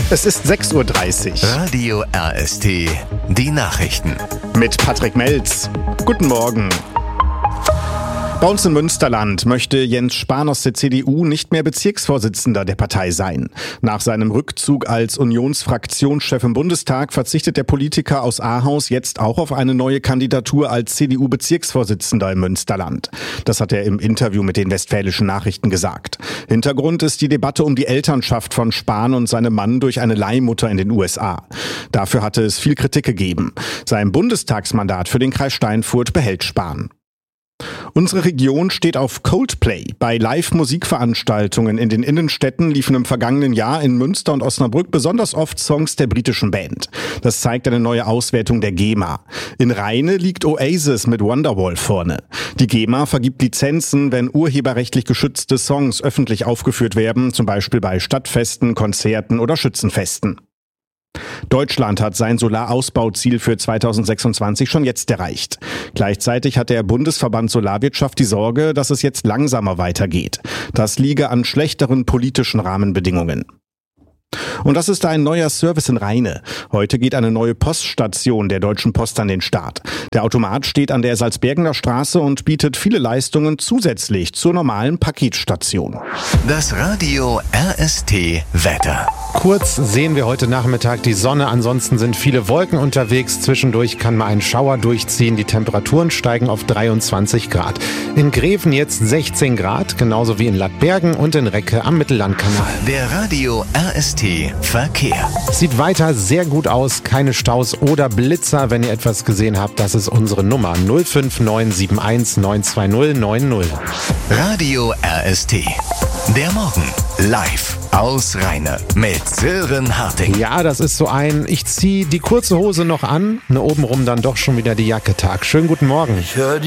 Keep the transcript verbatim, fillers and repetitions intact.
Es ist sechs Uhr dreißig. Radio R S T, die Nachrichten. Mit Patrick Melz. Guten Morgen. Bei uns im Münsterland möchte Jens Spahn aus der C D U nicht mehr Bezirksvorsitzender der Partei sein. Nach seinem Rückzug als Unionsfraktionschef im Bundestag verzichtet der Politiker aus Ahaus jetzt auch auf eine neue Kandidatur als C D U-Bezirksvorsitzender im Münsterland. Das hat er im Interview mit den Westfälischen Nachrichten gesagt. Hintergrund ist die Debatte um die Elternschaft von Spahn und seinem Mann durch eine Leihmutter in den U S A. Dafür hatte es viel Kritik gegeben. Sein Bundestagsmandat für den Kreis Steinfurt behält Spahn. Unsere Region steht auf Coldplay. Bei Live-Musikveranstaltungen in den Innenstädten liefen im vergangenen Jahr in Münster und Osnabrück besonders oft Songs der britischen Band. Das zeigt eine neue Auswertung der GEMA. In Rheine liegt Oasis mit Wonderwall vorne. Die GEMA vergibt Lizenzen, wenn urheberrechtlich geschützte Songs öffentlich aufgeführt werden, zum Beispiel bei Stadtfesten, Konzerten oder Schützenfesten. Deutschland hat sein Solarausbauziel für zweitausendsechsundzwanzig schon jetzt erreicht. Gleichzeitig hat der Bundesverband Solarwirtschaft die Sorge, dass es jetzt langsamer weitergeht. Das liege an schlechteren politischen Rahmenbedingungen. Und das ist ein neuer Service in Rheine. Heute geht eine neue Poststation der Deutschen Post an den Start. Der Automat steht an der Salzbergener Straße und bietet viele Leistungen zusätzlich zur normalen Paketstation. Das Radio R S T Wetter. Kurz sehen wir heute Nachmittag die Sonne, ansonsten sind viele Wolken unterwegs. Zwischendurch kann mal ein Schauer durchziehen. Die Temperaturen steigen auf dreiundzwanzig Grad. In Greven jetzt sechzehn Grad, genauso wie in Lattbergen und in Recke am Mittellandkanal. Der Radio R S T Verkehr. Sieht weiter sehr gut aus, keine Staus oder Blitzer. Wenn ihr etwas gesehen habt, das ist unsere Nummer null fünf neun sieben eins neun zwei null neun null. Radio R S T. Der Morgen live aus Rheine mit Sören Harting. Ja, das ist so ein, ich ziehe die kurze Hose noch an, ne, obenrum dann doch schon wieder die Jacke Tag. Schönen guten Morgen. Ich hör die